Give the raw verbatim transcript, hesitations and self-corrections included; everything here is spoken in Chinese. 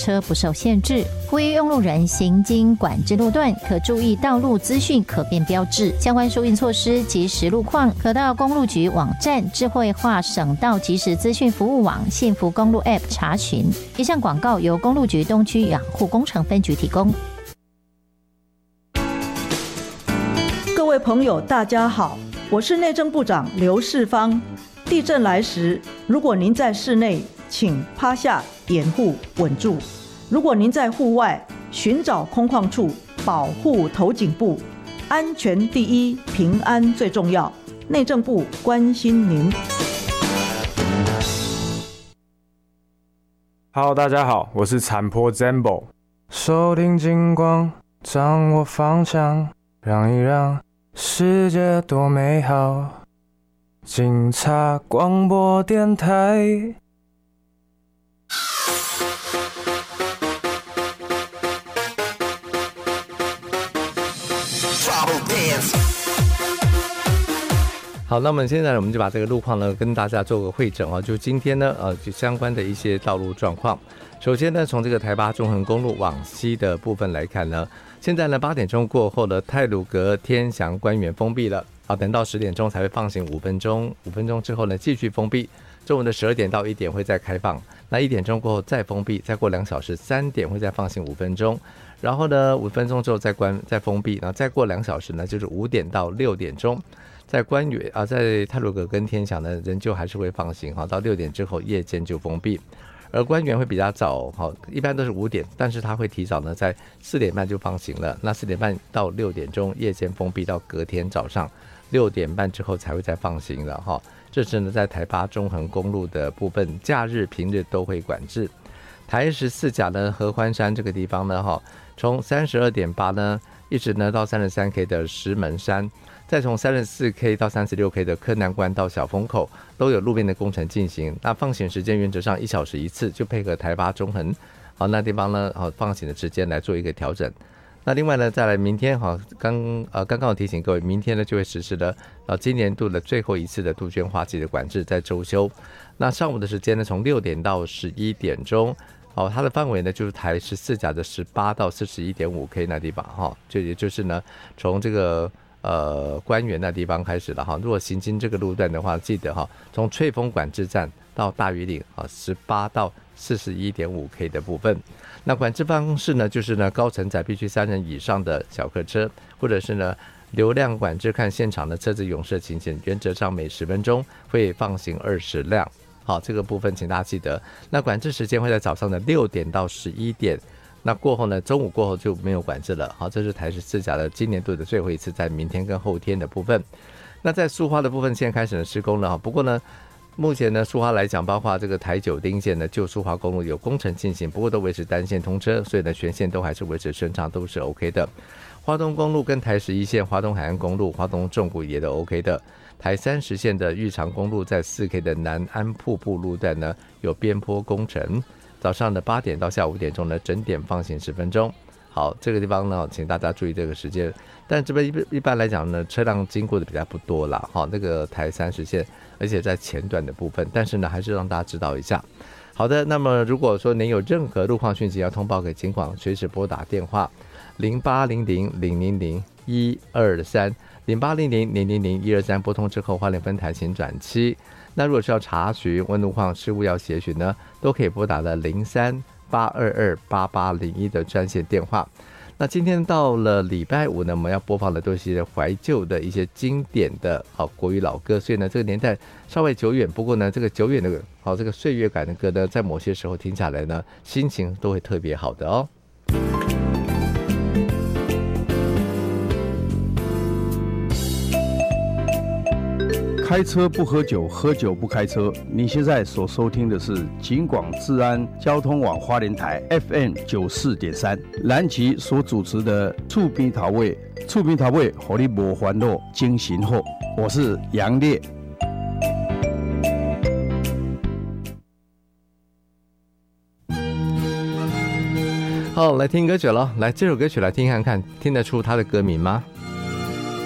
车不受限制。呼吁用路人行经管制路段，可注意道路资讯可变标志，相关疏运措施及时路况，可到公路局网站、智慧化省道即时资讯服务网、幸福公路 App 查询。以上广告由公路局东区养护工程分局提供。 各位朋友大家好，我是内政部长刘世芳。地震来时，如果您在室内，请趴下掩护稳住；如果您在户外，寻找空旷处保护头颈部。安全第一，平安最重要。内政部关心您。 Hello， 大家好，我是残波 Zambo。收听金光，掌握方向，让一让世界多美好。警察广播电台。 好，那么现在我们就把这个路况呢跟大家做个汇整啊，就今天呢呃就相关的一些道路状况。首先呢，从这个台八中横公路往西的部分来看呢，现在呢八点钟过后的太鲁阁天祥官园封闭了。好，等到十点钟才会放行五分钟，五分钟之后呢继续封闭。中午的十二点到一点会再开放，那一点钟过后再封闭，再过两小时三点会再放行五分钟，然后呢五分钟之后再关再封闭，然后再过两小时呢就是五点到六点钟。在官园啊，在太鲁阁跟天祥呢仍旧还是会放行哈，到六点之后夜间就封闭。而官园会比较早，好，一般都是五点，但是它会提早呢，在四点半就放行了。那四点半到六点钟夜间封闭，到隔天早上六点半之后才会再放行了哈。这是呢在台八中横公路的部分，假日平日都会管制。台十四甲呢合欢山这个地方呢哈，从三十二点八呢一直呢到三十三 K 的石门山。再从三十四 K 到三十六 K 的柯南关到小风口都有路面的工程进行，那放行时间原则上一小时一次，就配合台八中横好那地方呢好放行的时间来做一个调整。那另外呢，再来明天好刚呃刚刚提醒各位，明天呢就会实施了呃今年度的最后一次的杜鹃花季的管制，在周休。那上午的时间呢，从六点到十一点钟。哦，它的范围呢就是台十四甲的十八到四十一点五 K 那地方哈，就也就是呢从这个。呃，官园那地方开始了哈。如果行经这个路段的话，记得哈，从翠峰管制站到大屿岭啊，十八到四十一点五 K 的部分。那管制方式呢，就是呢，高承载必须三人以上的小客车，或者是呢流量管制，看现场的车子涌射情形，原则上每十分钟会放行二十辆。好，这个部分请大家记得。那管制时间会在早上的六点到十一点。那过后呢，中午过后就没有管制了。好，这是台十四甲的今年度的最后一次，在明天跟后天的部分。那在苏花的部分，现在开始了施工了。不过呢，目前呢，苏花来讲，包括这个台九丁线的旧苏花公路有工程进行，不过都维持单线通车，所以呢，全线都还是维持顺畅，都是 OK 的。花东公路跟台十一线、花东海岸公路、花东纵谷也都 OK 的。台三十线的玉长公路在 四 K 的南安瀑布路段呢，有边坡工程。早上的八点到下午五点钟呢，整点放行十分钟。好，这个地方呢，请大家注意这个时间。但这边一般来讲呢，车辆经过的比较不多啦。好，那个台三十线，而且在前段的部分，但是呢，还是让大家知道一下。好的，那么如果说您有任何路况讯息要通报给警广，随时拨打电话零八零零零零零一二三零八零零零零零一二三，拨通之后，花莲分台请转七。那如果是要查询问路况事务要协询呢，都可以拨打了零三八二二八八零一的专线电话。那今天到了礼拜五呢，我们要播放的都是一些怀旧的一些经典的好国语老歌，所以呢这个年代稍微久远，不过呢这个久远的好这个岁月感的歌呢，在某些时候听下来呢，心情都会特别好的哦。 开车不喝酒，喝酒不开车。你现在所收听的是警广治安交通网花莲台 F M 九四点三，蓝旗所主持的厝边头尾，厝边头尾，让你无烦恼，精神好。我是杨烈。 好，来听歌曲了。来，这首歌曲来听看看，听得出它的歌名吗？